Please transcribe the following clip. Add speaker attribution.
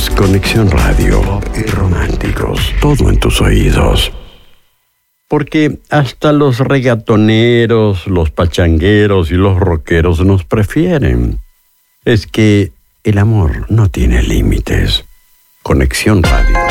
Speaker 1: Conexión Radio y románticos, todo en tus oídos. Porque hasta los reggaetoneros, los pachangueros y los rockeros nos prefieren. Es que el amor no tiene límites. Conexión Radio.